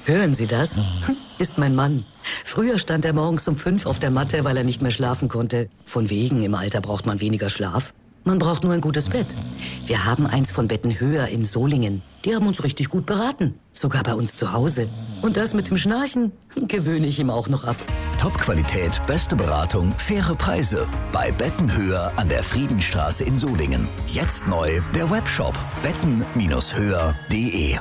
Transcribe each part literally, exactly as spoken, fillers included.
Hören Sie das? Ist mein Mann. Früher stand er morgens um fünf auf der Matte, weil er nicht mehr schlafen konnte. Von wegen, im Alter braucht man weniger Schlaf. Man braucht nur ein gutes Bett. Wir haben eins von Betten höher in Solingen. Die haben uns richtig gut beraten. Sogar bei uns zu Hause. Und das mit dem Schnarchen gewöhne ich ihm auch noch ab. Top-Qualität, beste Beratung, faire Preise. Bei Bettenhöher an der Friedenstraße in Solingen. Jetzt neu der Webshop betten höher punkt de.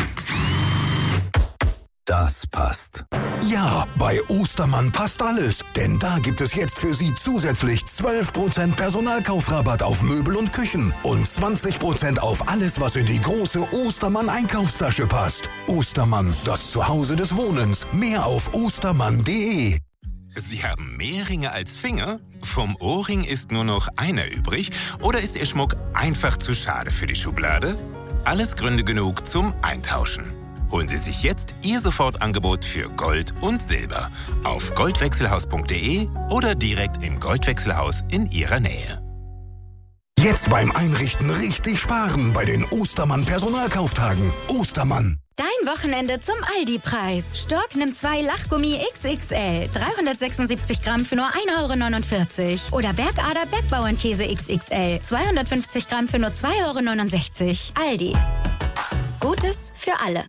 Das passt. Ja, bei Ostermann passt alles. Denn da gibt es jetzt für Sie zusätzlich zwölf Prozent Personalkaufrabatt auf Möbel und Küchen. Und zwanzig Prozent auf alles, was in die große Ostermann-Einkaufstasche passt. Ostermann, das Zuhause des Wohnens. Mehr auf ostermann punkt de. Sie haben mehr Ringe als Finger? Vom Ohrring ist nur noch einer übrig? Oder ist Ihr Schmuck einfach zu schade für die Schublade? Alles Gründe genug zum Eintauschen. Holen Sie sich jetzt Ihr Sofortangebot für Gold und Silber auf goldwechselhaus punkt de oder direkt im Goldwechselhaus in Ihrer Nähe. Jetzt beim Einrichten richtig sparen bei den Ostermann Personalkauftagen. Ostermann. Dein Wochenende zum Aldi-Preis. Stork nimmt zwei Lachgummi X X L, dreihundertsechsundsiebzig Gramm für nur ein Euro neunundvierzig. Oder Bergader Bergbauernkäse X X L, zweihundertfünfzig Gramm für nur zwei Euro neunundsechzig. Aldi. Gutes für alle.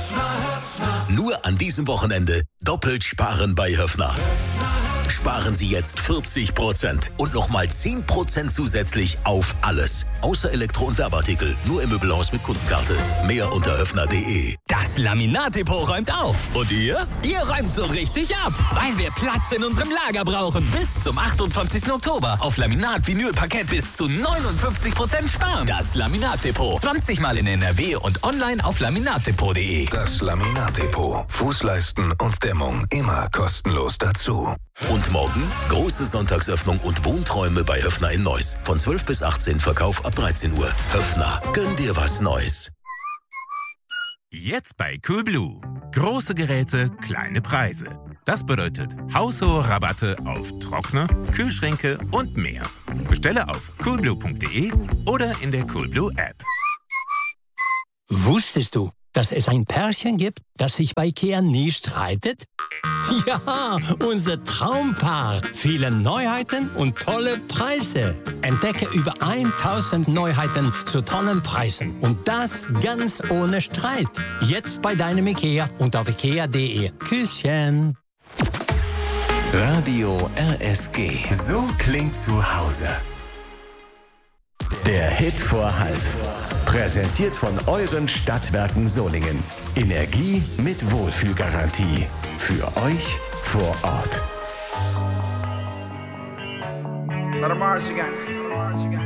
Nur an diesem Wochenende doppelt sparen bei Höffner. Sparen Sie jetzt vierzig Prozent und nochmal zehn Prozent zusätzlich auf alles. Außer Elektro- und Werbeartikel. Nur im Möbelhaus mit Kundenkarte. Mehr unter höffner punkt de. Das Laminatdepot räumt auf. Und ihr? Ihr räumt so richtig ab. Weil wir Platz in unserem Lager brauchen. Bis zum achtundzwanzigsten Oktober. Auf Laminat, Vinyl, Parkett bis zu neunundfünfzig Prozent sparen. Das Laminatdepot. zwanzig Mal in N R W und online auf laminatdepot punkt de. Das Laminatdepot. Fußleisten und Dämmung immer kostenlos dazu. Und morgen große Sonntagsöffnung und Wohnträume bei Höffner in Neuss. Von zwölf bis achtzehn, Verkauf ab dreizehn Uhr. Höffner, gönn dir was Neues. Jetzt bei Coolblue. Große Geräte, kleine Preise. Das bedeutet haushohe Rabatte auf Trockner, Kühlschränke und mehr. Bestelle auf coolblue punkt de oder in der Coolblue App. Wusstest du, dass es ein Pärchen gibt, das sich bei IKEA nie streitet? Ja, unser Traumpaar. Viele Neuheiten und tolle Preise. Entdecke über tausend Neuheiten zu tollen Preisen. Und das ganz ohne Streit. Jetzt bei deinem IKEA und auf ikea punkt de. Küsschen. Radio R S G. So klingt zu Hause. Der Hit vor halb. Präsentiert von euren Stadtwerken Solingen. Energie mit Wohlfühlgarantie. Für euch vor Ort. Let 'em march again.